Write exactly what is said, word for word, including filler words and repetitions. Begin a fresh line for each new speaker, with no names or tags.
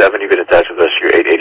seven. You've been in touch with us. Your eight